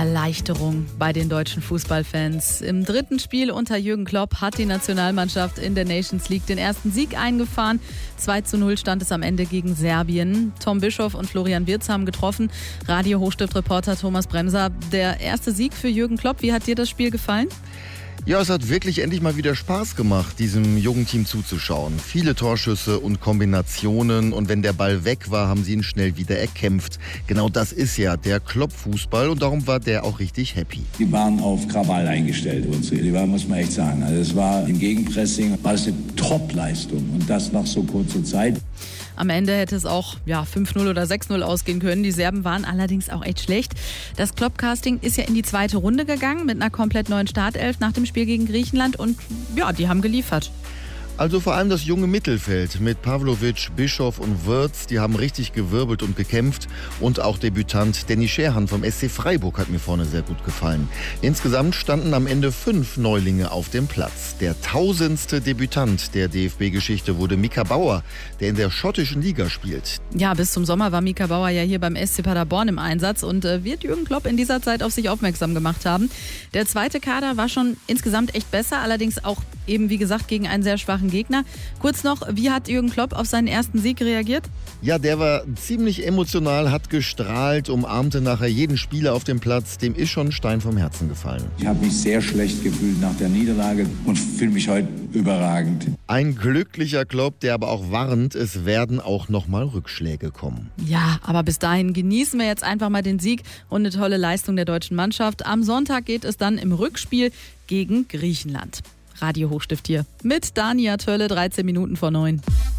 Erleichterung bei den deutschen Fußballfans. Im dritten Spiel unter Jürgen Klopp hat die Nationalmannschaft in der Nations League den ersten Sieg eingefahren. 2:0 stand es am Ende gegen Serbien. Tom Bischoff und Florian Wirtz haben getroffen. Radio-Hochstift-Reporter Thomas Bremser, der erste Sieg für Jürgen Klopp. Wie hat dir das Spiel gefallen? Ja, es hat wirklich endlich mal wieder Spaß gemacht, diesem jungen Team zuzuschauen. Viele Torschüsse und Kombinationen, und wenn der Ball weg war, haben sie ihn schnell wieder erkämpft. Genau das ist ja der Klopp-Fußball, und darum war der auch richtig happy. Die waren auf Krawall eingestellt, muss man echt sagen. Also es war im Gegenpressing, war es eine Top-Leistung, und das nach so kurzer Zeit. Am Ende hätte es auch 5:0 oder 6:0 ausgehen können. Die Serben waren allerdings auch echt schlecht. Das Klopp-Casting ist ja in die zweite Runde gegangen mit einer komplett neuen Startelf nach dem Spiel gegen Griechenland, und ja, die haben geliefert. Also vor allem das junge Mittelfeld mit Pavlovic, Bischoff und Wirtz, die haben richtig gewirbelt und gekämpft. Und auch Debütant Danny Scherhan vom SC Freiburg hat mir vorne sehr gut gefallen. Insgesamt standen am Ende 5 Neulinge auf dem Platz. Der 1000. Debütant der DFB-Geschichte wurde Mika Bauer, der in der schottischen Liga spielt. Ja, bis zum Sommer war Mika Bauer ja hier beim SC Paderborn im Einsatz und wird Jürgen Klopp in dieser Zeit auf sich aufmerksam gemacht haben. Der zweite Kader war schon insgesamt echt besser, allerdings auch eben, wie gesagt, gegen einen sehr schwachen Gegner. Kurz noch, wie hat Jürgen Klopp auf seinen ersten Sieg reagiert? Ja, der war ziemlich emotional, hat gestrahlt, umarmte nachher jeden Spieler auf dem Platz. Dem ist schon ein Stein vom Herzen gefallen. Ich habe mich sehr schlecht gefühlt nach der Niederlage und fühle mich heute überragend. Ein glücklicher Klopp, der aber auch warnt, es werden auch nochmal Rückschläge kommen. Ja, aber bis dahin genießen wir jetzt einfach mal den Sieg und eine tolle Leistung der deutschen Mannschaft. Am Sonntag geht es dann im Rückspiel gegen Griechenland. Radio Hochstift hier mit Dania Tölle, 13 Minuten vor 9.